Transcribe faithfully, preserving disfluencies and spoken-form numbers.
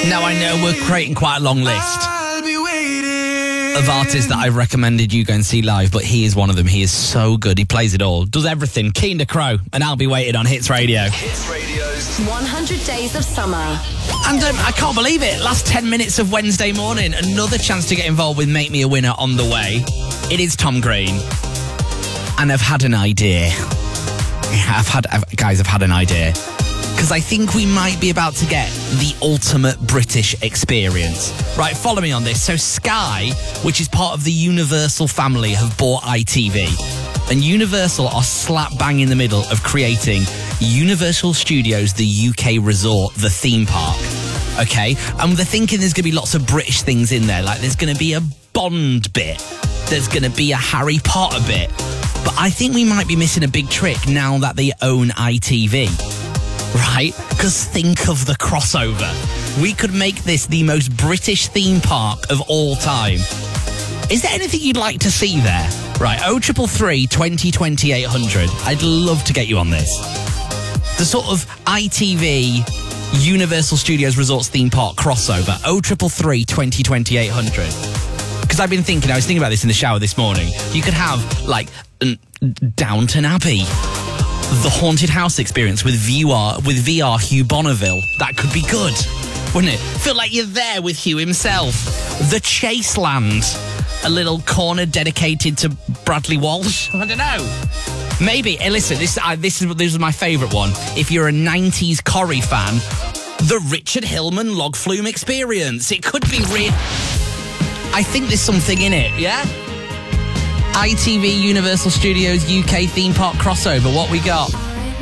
Now, I know we're creating quite a long list of artists that I've recommended you go and see live, but he is one of them. He is so good. He plays it all, does everything. Keen to Crow, and I'll be waiting on Hits Radio. Hits Radio's one hundred Days of Summer. And um, I can't believe it. Last ten minutes of Wednesday morning, another chance to get involved with Make Me a Winner on the way. It is Tom Green. And I've had an idea. I've had, I've, guys, I've had an idea. Because I think we might be about to get the ultimate British experience. Right, follow me on this. So Sky, which is part of the Universal family, have bought I T V. And Universal are slap bang in the middle of creating Universal Studios, the U K resort, the theme park. Okay? And they're thinking there's going to be lots of British things in there. Like there's going to be a Bond bit. There's going to be a Harry Potter bit. But I think we might be missing a big trick now that they own I T V. Right? Because think of the crossover. We could make this the most British theme park of all time. Is there anything you'd like to see there? Right, oh triple three, twenty twenty, eight hundred. I'd love to get you on this. The sort of I T V Universal Studios Resorts theme park crossover. oh triple three, twenty twenty, eight hundred. Because I've been thinking, I was thinking about this in the shower this morning. You could have, like, Downton Abbey. The Haunted House experience with V R, with V R Hugh Bonneville. That could be good, wouldn't it? Feel like you're there with Hugh himself. The Chaseland, a little corner dedicated to Bradley Walsh. I don't know. Maybe. Hey, listen, this, uh, this is this is my favourite one. If you're a nineties Corrie fan, the Richard Hillman Log Flume experience. It could be real. I think there's something in it, yeah? I T V Universal Studios U K theme park crossover. What we got?